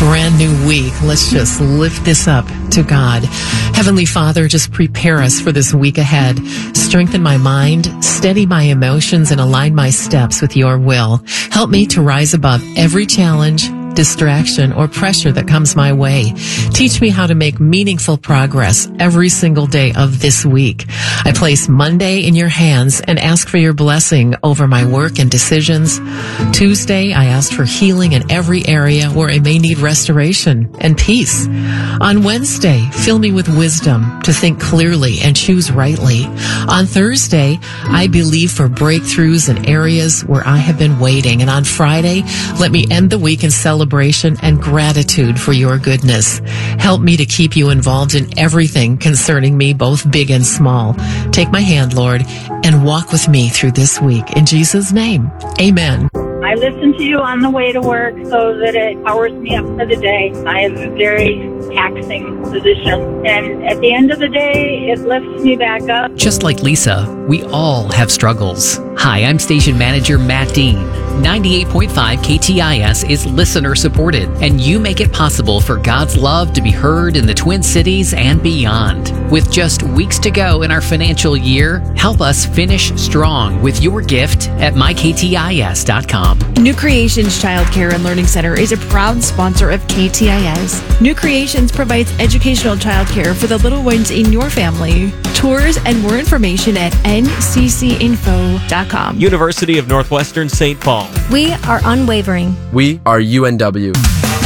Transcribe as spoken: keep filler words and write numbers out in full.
brand new week. Let's just lift this up to God. Heavenly Father, just prepare us for this week ahead. Strengthen my mind, steady my emotions, and align my steps with your will. Help me to rise above every challenge, distraction, or pressure that comes my way. Teach me how to make meaningful progress every single day of this week. I place Monday in your hands and ask for your blessing over my work and decisions. Tuesday, I ask for healing in every area where I may need restoration and peace. On Wednesday, fill me with wisdom to think clearly and choose rightly. On Thursday, I believe for breakthroughs in areas where I have been waiting. And on Friday, let me end the week in celebration celebration and gratitude for your goodness. Help me to keep you involved in everything concerning me, both big and small. Take my hand, Lord, and walk with me through this week. In Jesus' name, amen. I listen to you on the way to work so that it powers me up for the day. I have a very taxing position, and at the end of the day, it lifts me back up. Just like Lisa, we all have struggles. Hi, I'm station manager Matt Dean. ninety-eight point five K T I S is listener supported, and you make it possible for God's love to be heard in the Twin Cities and beyond. With just weeks to go in our financial year, help us finish strong with your gift at my k t i s dot com. New Creations Child Care and Learning Center is a proud sponsor of K T I S. New Creations provides educational child care for the little ones in your family. Tours and more information at n c c info dot com. University of Northwestern Saint Paul. We are unwavering. We are U N W.